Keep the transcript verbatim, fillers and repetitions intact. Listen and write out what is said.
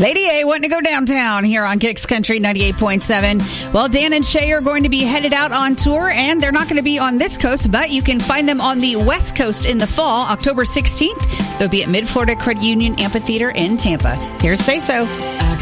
Lady A wanting to go downtown here on Kicks Country ninety-eight point seven. Well, Dan and Shay are going to be headed out on tour, and they're not going to be on this coast, but you can find them on the West Coast in the fall, October sixteenth. They'll be at Mid-Florida Credit Union Amphitheater in Tampa. Here's Say So.